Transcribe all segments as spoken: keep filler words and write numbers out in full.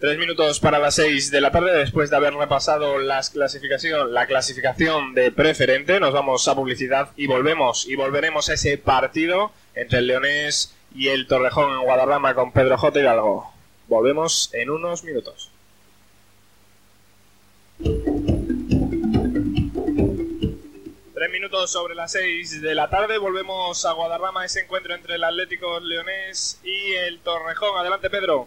Tres minutos para las seis de la tarde, después de haber repasado las clasificación, la clasificación de preferente, nos vamos a publicidad y volvemos y volveremos a ese partido entre el Leonés y el Torrejón en Guadarrama con Pedro J. Hidalgo. Volvemos en unos minutos. Tres minutos sobre las seis de la tarde, volvemos a Guadarrama, ese encuentro entre el Atlético Leonés y el Torrejón. Adelante, Pedro.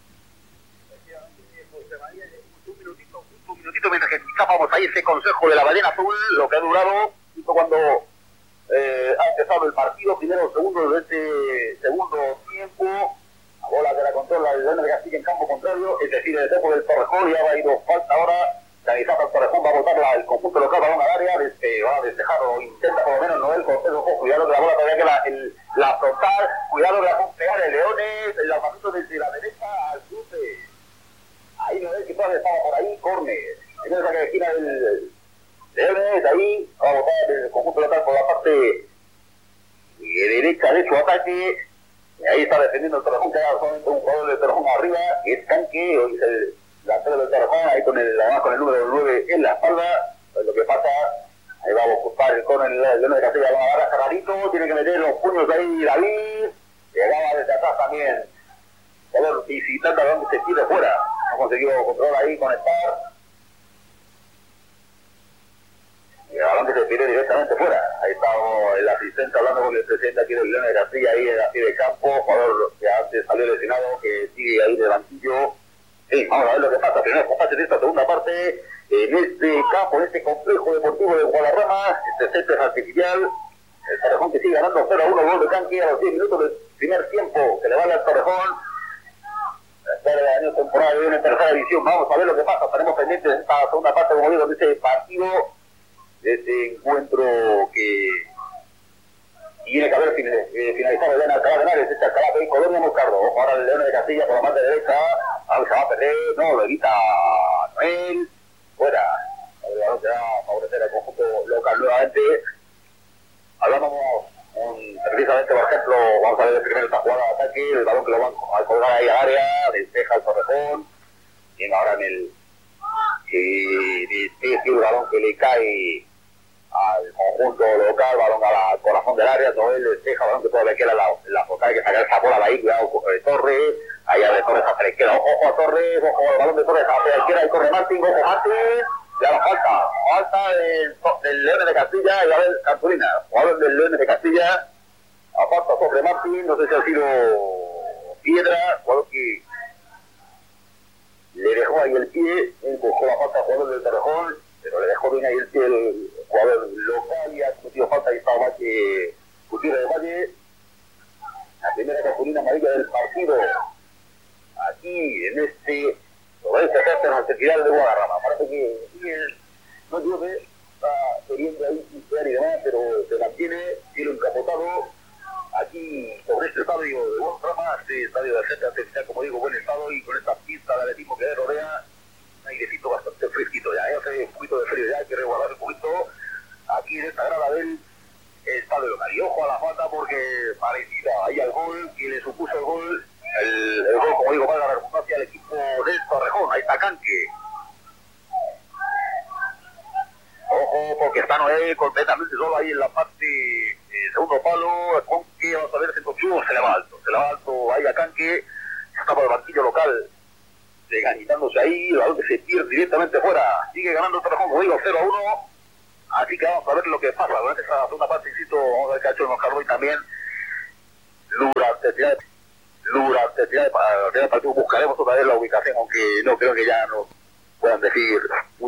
Un minutito, un minutito mientras que escapamos ahí ese consejo de la ballena azul, lo que ha durado, justo cuando eh, ha empezado el partido, primero segundo de este segundo tiempo, la bola que la controla el León de Castilla en campo contrario, es decir, el equipo del Torrejón, ya va a ir falta ahora, Canizata el Torrejón va a botar el conjunto local, balón al área, desde, va a despejarlo, intenta por lo menos Noel Cortés, ojo, cuidado que la bola todavía que la, el, la frontal, cuidado que la puede pegar el Leones, el lanzamiento desde la derecha al cruce. Ahí no es que todavía estaba por ahí, córner. En esa que esquina del Leones, ahí va a botar el conjunto local por la parte de derecha de su ataque. Y ahí está defendiendo el Torrejón, que hay solamente un jugador del Torrejón arriba, que es Canque, hoy es el delantero del Torrejón, ahí con el, además con el número nueve en la espalda. Pues lo que pasa, ahí va a buscar el córner el Leones de Castilla, va a agarrar Carrarito, tiene que meter los puños ahí David, llegaba desde atrás también. Color visitando a donde se tire fuera. Ha conseguido controlar ahí, conectar. Y a donde se tire directamente fuera. Ahí está el asistente hablando con el presidente aquí del León de Castilla, ahí en la pie de campo. Jugador que antes salió lesionado, que sigue ahí de banquillo. Sí, vamos a ver lo que pasa. Primero comparte de esta segunda parte. En este campo, en este complejo deportivo de Guadarrama, este césped artificial. El Torrejón que sigue ganando cero a uno, gol de Canque a los diez minutos del primer tiempo. Que le vale al Torrejón. El año temporal de una tercera división. Vamos a ver lo que pasa. Estaremos pendientes de esta segunda parte, como digo, de este partido, de este encuentro que tiene que haber finalizado el León Alcalá de Henares, este Alcalá de Colonia Moscardo. Ahora el León de Castilla por la parte derecha. Ahora se va a perder. No, lo evita Noel. Fuera. El balón se va a favorecer al conjunto local nuevamente. Hablamos Un, precisamente, por ejemplo, vamos a ver el primer esta jugada de ataque, el balón que lo van a colgar ahí al área, despeja el Torrejón, tiene ahora en el y despeja el balón que le cae al conjunto local, balón al corazón del área, Noel despeja, balón que todavía queda la, la foca, hay que sacar esa bola de ahí, cuidado de Torres, allá de Torres hacia la izquierda, ojo a Torres, ojo al balón de Torres hacia la izquierda, y corre Martín, ojo Martín. Ya la falta, falta del, del León de Castilla y a ver Cartulina, jugador del León de Castilla, aparta sobre Martín, no sé si ha sido Piedra, jugador que le dejó ahí el pie, empujó la falta al jugador del Torrejón, pero le dejó bien ahí el pie el jugador local y ha cometido falta y estaba Valle, Gutiérrez de Valle, la primera cartulina amarilla del partido, aquí en este... Sobre este centro en la actividad de Guadarrama. Parece que el, no digo que está queriendo ahí pintar y demás, pero se mantiene, cielo encapotado. Aquí, sobre este estadio de Guadarrama, este estadio de centro artificial, como digo, buen estado y con esta pista de atletismo que rodea, un airecito bastante fresquito ya, ya hace un poquito de frío ya, hay que resguardar un poquito aquí en esta grada del estadio local. Y ojo a la falta porque parecida ahí al gol, que le supuso el gol. El, el gol, como digo, va a la redundancia al equipo del Torrejón. Ahí está Canque. Ojo, porque está Noé completamente solo ahí en la parte eh, segundo palo. Canque, vamos a ver, se se le va alto. Se le va alto ahí a Canque. Está por el banquillo local, reganitándose ahí. El balón que se pierde directamente fuera. Sigue ganando el Torrejón, como digo, cero a uno. Así que vamos a ver lo que pasa. Durante esa segunda parte, insisto, vamos a ver qué ha hecho el Carlos y también durante el durante el partido buscaremos otra vez la ubicación, aunque no creo que ya nos puedan decir